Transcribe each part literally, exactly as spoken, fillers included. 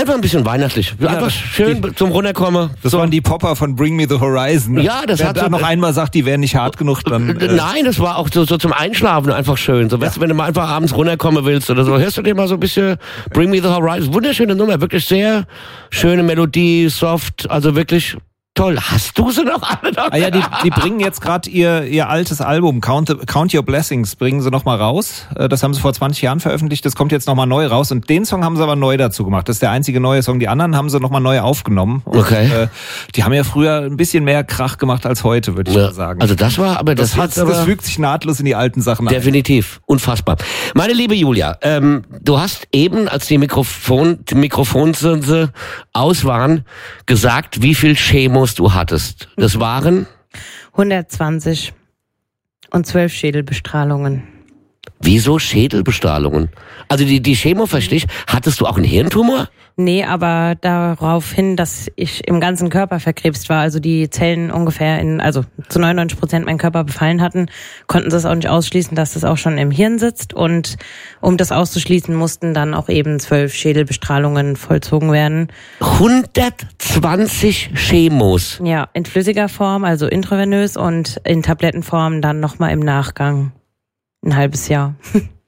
Einfach ein bisschen weihnachtlich. Einfach ja, schön die, zum Runterkommen. Das so. waren die Popper von Bring Me the Horizon. Ja, das Wer hat da so, noch einmal sagt, die wären nicht hart genug, dann... Äh, nein, das war auch so, so zum Einschlafen einfach schön. So, ja. weißt du, wenn du mal einfach abends runterkommen willst oder so, hörst du dir mal so ein bisschen Bring Me the Horizon. Wunderschöne Nummer, wirklich sehr schöne Melodie, soft, also wirklich... Toll, hast du sie noch alle noch? Ah ja, die, die bringen jetzt gerade ihr ihr altes Album Count, Count Your Blessings, bringen sie nochmal raus. Das haben sie vor zwanzig Jahren veröffentlicht, das kommt jetzt nochmal neu raus und den Song haben sie aber neu dazu gemacht. Das ist der einzige neue Song, die anderen haben sie nochmal neu aufgenommen. Und, okay. Äh, die haben ja früher ein bisschen mehr Krach gemacht als heute, würde ich ja, mal sagen. Also das war, aber das, das hat das fügt sich nahtlos in die alten Sachen ein. Definitiv, unfassbar. Meine liebe Julia, ähm, du hast eben, als die Mikrofon, die Mikrofonsense aus waren, gesagt, wie viel Chemos du hattest. Das waren? hundertzwanzig und zwölf Schädelbestrahlungen. Wieso Schädelbestrahlungen? Also die, die Chemo, verstehe ich, hattest du auch einen Hirntumor? Nee, aber darauf hin, dass ich im ganzen Körper verkrebst war, also die Zellen ungefähr in, also zu neunundneunzig Prozent meinen Körper befallen hatten, konnten sie es auch nicht ausschließen, dass das auch schon im Hirn sitzt und um das auszuschließen, mussten dann auch eben zwölf Schädelbestrahlungen vollzogen werden. hundertzwanzig Chemos? Ja, in flüssiger Form, also intravenös und in Tablettenform dann nochmal im Nachgang. Ein halbes Jahr.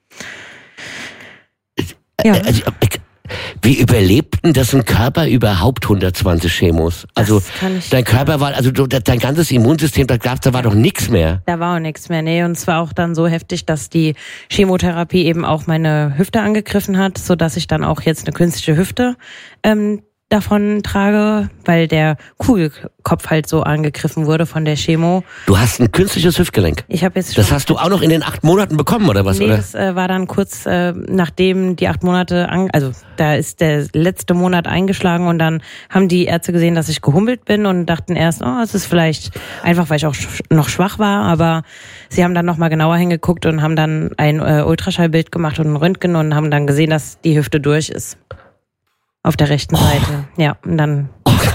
ja. Also, wie überlebt denn das ein Körper überhaupt hundertzwanzig Chemos? Also dein Körper war, also dein ganzes Immunsystem, da gab's, da war doch nichts mehr. Da war auch nichts mehr, nee. Und es war auch dann so heftig, dass die Chemotherapie eben auch meine Hüfte angegriffen hat, so dass ich dann auch jetzt eine künstliche Hüfte ähm, davon trage, weil der Kugelkopf halt so angegriffen wurde von der Chemo. Du hast ein künstliches Hüftgelenk? Ich habe jetzt schon. Das hast du auch noch in den acht Monaten bekommen, oder was? Nee, oder? das äh, war dann kurz äh, nachdem die acht Monate, an, also da ist der letzte Monat eingeschlagen und dann haben die Ärzte gesehen, dass ich gehumpelt bin und dachten erst, oh, es ist vielleicht einfach, weil ich auch sch- noch schwach war, aber sie haben dann nochmal genauer hingeguckt und haben dann ein äh, Ultraschallbild gemacht und ein Röntgen und haben dann gesehen, dass die Hüfte durch ist. Auf der rechten oh. Seite, ja, und dann...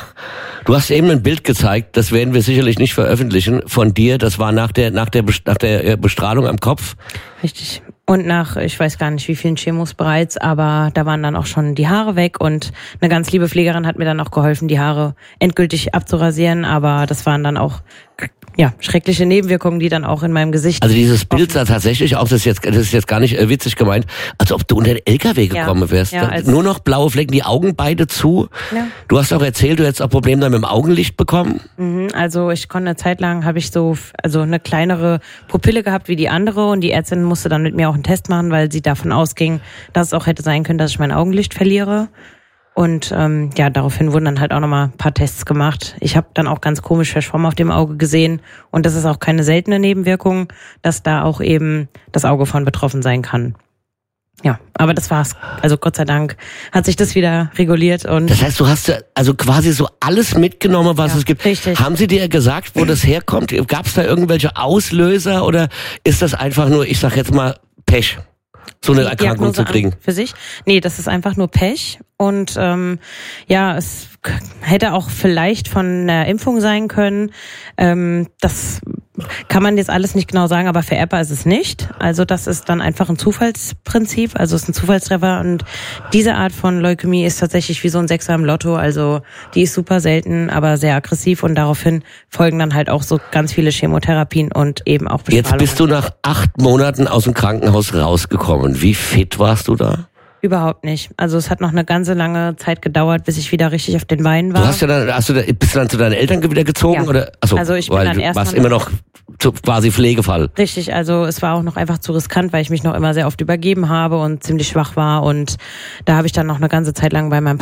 Du hast eben ein Bild gezeigt, das werden wir sicherlich nicht veröffentlichen, von dir, das war nach der nach der nach der Bestrahlung am Kopf. Richtig. Und nach, ich weiß gar nicht wie vielen Chemos bereits, aber da waren dann auch schon die Haare weg und eine ganz liebe Pflegerin hat mir dann auch geholfen, die Haare endgültig abzurasieren, aber das waren dann auch ja schreckliche Nebenwirkungen, die dann auch in meinem Gesicht... Also dieses Bild sah tatsächlich auch, das ist jetzt, das ist jetzt gar nicht äh, witzig gemeint, als ob du unter den L K W gekommen wärst. Ja, ja, nur noch blaue Flecken, die Augen beide zu. Ja. Du hast auch erzählt, du hättest auch Probleme dann mit dem Augenlicht bekommen. Mhm, also ich konnte eine Zeit lang, habe ich so also eine kleinere Pupille gehabt wie die andere und die Ärztin musste dann mit mir auch einen Test machen, weil sie davon ausging, dass es auch hätte sein können, dass ich mein Augenlicht verliere. Und ähm, ja, daraufhin wurden dann halt auch nochmal ein paar Tests gemacht. Ich habe dann auch ganz komisch Verschwommen auf dem Auge gesehen. Und das ist auch keine seltene Nebenwirkung, dass da auch eben das Auge von betroffen sein kann. Ja, aber das war's. Also Gott sei Dank hat sich das wieder reguliert. Und das heißt, du hast also quasi so alles mitgenommen, was ja, es gibt. Richtig. Haben sie dir gesagt, wo das herkommt? Gab es da irgendwelche Auslöser oder ist das einfach nur, ich sag jetzt mal, Pech? So eine Erkrankung zu kriegen. Für sich? Nee, das ist einfach nur Pech. Und ähm, ja, es hätte auch vielleicht von einer Impfung sein können. Ähm, das kann man jetzt alles nicht genau sagen, aber vererbbar ist es nicht. Also das ist dann einfach ein Zufallsprinzip, also es ist ein Zufallstreffer. Und diese Art von Leukämie ist tatsächlich wie so ein Sechser im Lotto. Also die ist super selten, aber sehr aggressiv und daraufhin folgen dann halt auch so ganz viele Chemotherapien und eben auch Bestrahlung. Jetzt bist du nach acht Monaten aus dem Krankenhaus rausgekommen. Wie fit warst du da? Überhaupt nicht. Also es hat noch eine ganze lange Zeit gedauert, bis ich wieder richtig auf den Beinen war. Du hast ja dann, hast du da, bist du dann zu deinen Eltern wieder gezogen? Ja. Oder? Achso, also ich bin weil dann du erst warst immer noch zu, quasi Pflegefall. Richtig, also es war auch noch einfach zu riskant, weil ich mich noch immer sehr oft übergeben habe und ziemlich schwach war und da habe ich dann noch eine ganze Zeit lang bei meinem